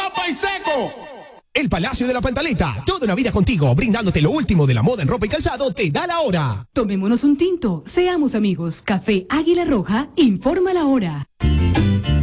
Guapa y Seco. El Palacio de la Pantaleta, toda una vida contigo, brindándote lo último de la moda en ropa y calzado, te da la hora. Tomémonos un tinto, seamos amigos. Café Águila Roja, informa la hora.